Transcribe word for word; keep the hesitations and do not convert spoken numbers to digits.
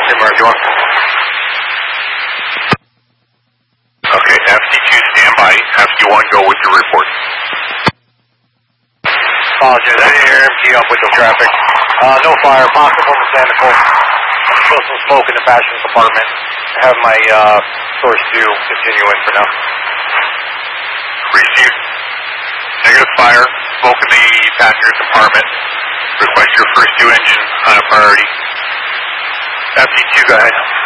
Mark, you want? Okay, F C two, stand by. F C one, go with your report. Apologize, I didn't hear him key up with the traffic. Uh, no fire, possible mechanical. Still some smoke in the passenger compartment. I have my uh, source two continuing for now. Received. Negative fire, smoke in the passenger compartment. Request your first two engine on a priority. F C two, go ahead.